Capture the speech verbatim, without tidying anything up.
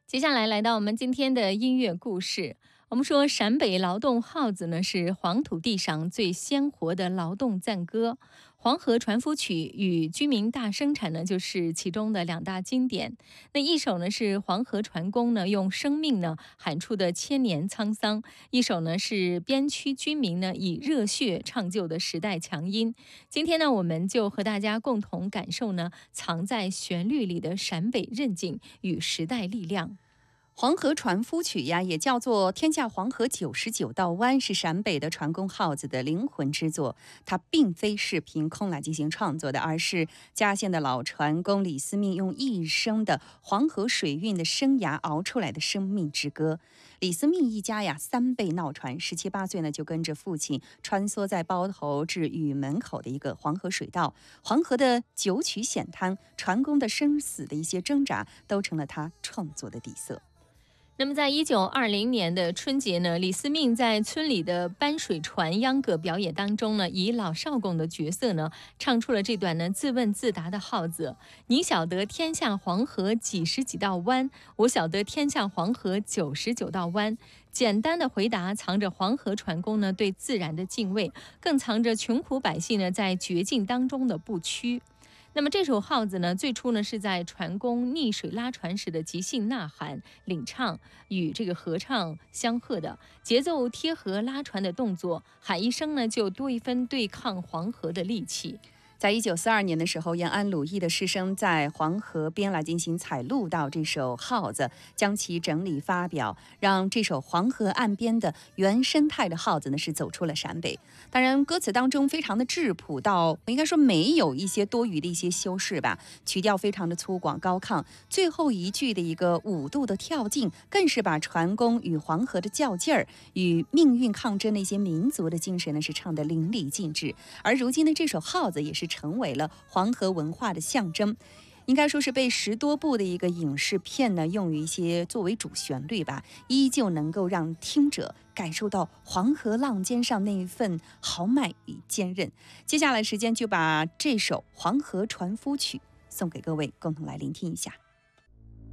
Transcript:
接下来来到我们今天的音乐故事。我们说陕北劳动号子呢是黄土地上最鲜活的劳动赞歌，黄河船夫曲与居民大生产呢就是其中的两大经典。那一首呢是黄河船工呢用生命呢喊出的千年沧桑，一首呢是边区居民呢以热血唱就的时代强音。今天呢我们就和大家共同感受呢藏在旋律里的陕北韧劲与时代力量。 黄河船夫曲呀，也叫做天下黄河九十九道湾，是陕北的船工号子的灵魂之作。它并非是凭空来进行创作的，而是嘉县的老船工李思命用一生的黄河水运的生涯熬出来的生命之歌。李思命一家呀，三辈闹船，十七八岁呢就跟着父亲穿梭在包头至禹门口的一个黄河水道。黄河的九曲险滩，船工的生死的一些挣扎，都成了他创作的底色。 那么在一九二零年的春节呢，李思命在村里的搬水船秧歌表演当中呢，以老少公的角色呢，唱出了这段呢自问自答的号子。你晓得天下黄河几十几道湾，我晓得天下黄河九十九道湾。简单的回答藏着黄河船工呢对自然的敬畏，更藏着穷苦百姓呢在绝境当中的不屈。那么这首号子呢，最初呢是在船工逆水拉船时的即兴呐喊、领唱与这个合唱相和的，节奏贴合拉船的动作，喊一声呢就多一分对抗黄河的力气。 在一九四二年的时候，延安鲁艺的师生在黄河边来进行采录到这首号子，将其整理发表，让这首黄河岸边的原生态的号子呢是走出了陕北。当然，歌词当中非常的质朴，到应该说没有一些多余的一些修饰吧，曲调非常的粗犷高亢。最后一句的一个五度的跳进，更是把船工与黄河的较劲儿，与命运抗争的一些民族的精神呢是唱得淋漓尽致。而如今的这首号子也是成为了黄河文化的象征，应该说是被十多部的一个影视片呢用于一些作为主旋律吧，依旧能够让听者感受到黄河浪尖上那一份豪迈与坚韧。接下来时间就把这首《黄河船夫曲》送给各位，共同来聆听一下。